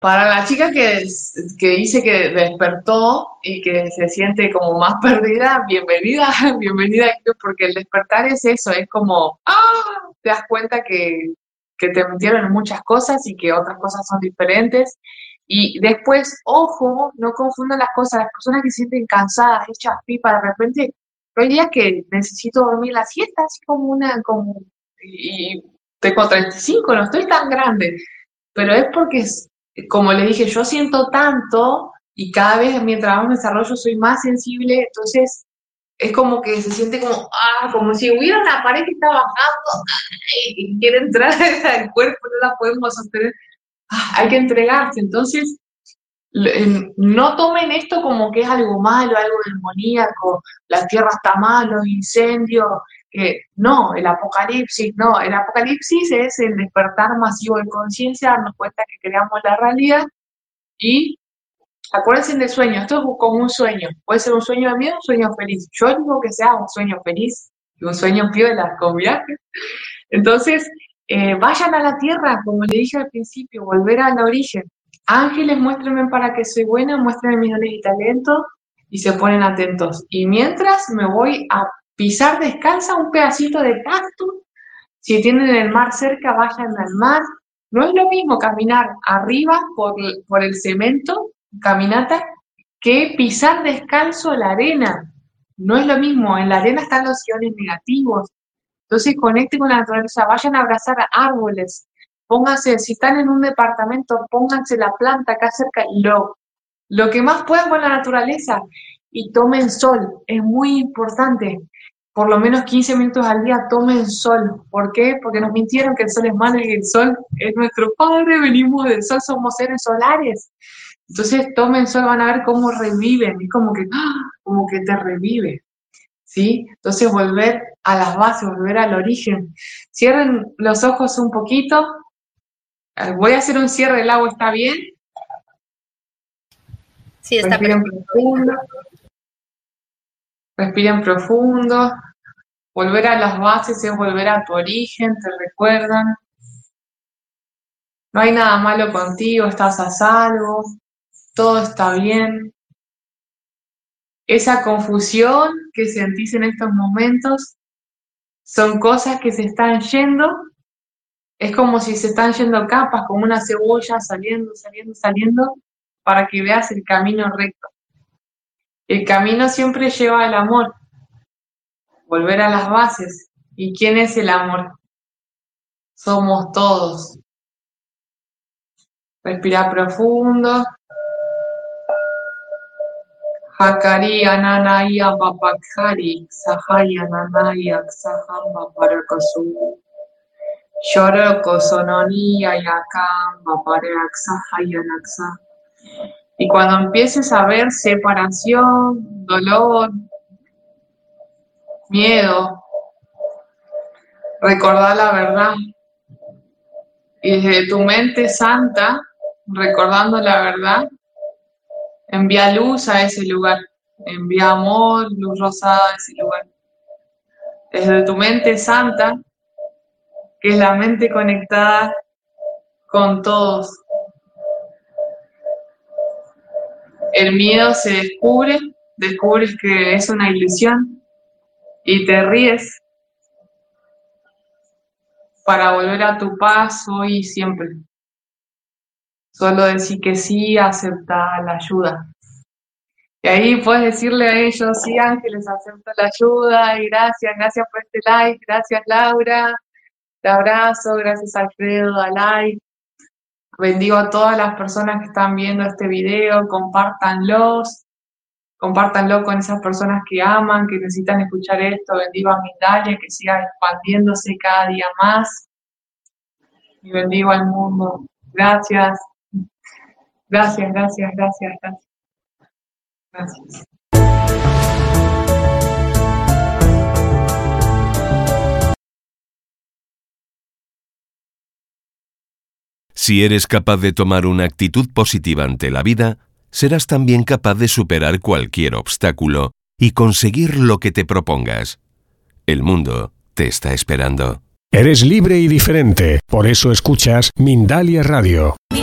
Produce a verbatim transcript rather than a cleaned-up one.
Para la chica que, que dice que despertó y que se siente como más perdida, bienvenida, bienvenida, porque el despertar es eso, es como, ¡ah! Te das cuenta que, que te metieron en muchas cosas y que otras cosas son diferentes. Y después, ojo, no confundan las cosas, las personas que se sienten cansadas, hechas pipa, de repente, hay días que necesito dormir la siesta, así como una, como, y tengo treinta y cinco, no estoy tan grande, pero es porque es, como le dije, yo siento tanto y cada vez mientras más me desarrollo soy más sensible, entonces es como que se siente como, ah, como si hubiera una pared que está bajando y quiere entrar al cuerpo, no la podemos sostener, ah, hay que entregarse, entonces no tomen esto como que es algo malo, algo demoníaco, la tierra está mal, los incendios, que no, el apocalipsis, no, el apocalipsis es el despertar masivo de conciencia, darnos cuenta que creamos la realidad y acuérdense del sueño, esto es como un sueño, puede ser un sueño de miedo, un sueño feliz, yo digo que sea un sueño feliz y un sueño piola con viajes, entonces eh, vayan a la tierra, como le dije al principio, volver al origen. Ángeles, muéstrenme para que soy buena, muéstrenme mis dones y talentos, y se ponen atentos. Y mientras me voy a pisar descalza un pedacito de pasto, si tienen el mar cerca, vayan al mar. No es lo mismo caminar arriba por, por el cemento, caminata, que pisar descalzo la arena. No es lo mismo, en la arena están los iones negativos. Entonces conecten con la naturaleza, vayan a abrazar a árboles. Pónganse, si están en un departamento, pónganse la planta acá cerca, lo, lo que más puedan con la naturaleza y tomen sol, es muy importante, por lo menos quince minutos al día tomen sol. ¿Por qué? Porque nos mintieron que el sol es malo y el sol es nuestro padre, venimos del sol, somos seres solares. Entonces tomen sol, van a ver cómo reviven, es como que, como que te revive, ¿sí? Entonces volver a las bases, volver al origen. Cierren los ojos un poquito. Voy a hacer un cierre del agua, ¿está bien? Sí, está Respiren profundo. Respiren profundo. Volver a las bases es volver a tu origen, te recuerdan. No hay nada malo contigo, estás a salvo, todo está bien. Esa confusión que sentís en estos momentos son cosas que se están yendo. Es como si se están yendo capas, como una cebolla saliendo, saliendo, saliendo, para que veas el camino recto. El camino siempre lleva al amor, volver a las bases. ¿Y quién es el amor? Somos todos. Respira profundo. Hakari ananaya babakari, sahaya nanaya sahamba parakasu. Shoroko sononía yakam baparak sahaya naksa. Y cuando empieces a ver separación, dolor, miedo, recordá la verdad. Y desde tu mente santa, recordando la verdad, envía luz a ese lugar. Envía amor, luz rosada a ese lugar. Desde tu mente santa, que es la mente conectada con todos. El miedo se descubre, descubres que es una ilusión y te ríes para volver a tu paz hoy y siempre. Solo decir que sí, acepta la ayuda. Y ahí puedes decirle a ellos, sí, Ángeles, acepto la ayuda y gracias, gracias por este like, gracias Laura, te abrazo, gracias Alfredo, a like. Bendigo a todas las personas que están viendo este video, compártanlos, compártanlo con esas personas que aman, que necesitan escuchar esto. Bendigo a Mindalia, que siga expandiéndose cada día más. Y bendigo al mundo. Gracias. Gracias, gracias, gracias, gracias. Gracias. Si eres capaz de tomar una actitud positiva ante la vida, serás también capaz de superar cualquier obstáculo y conseguir lo que te propongas. El mundo te está esperando. Eres libre y diferente, por eso escuchas Mindalia Radio.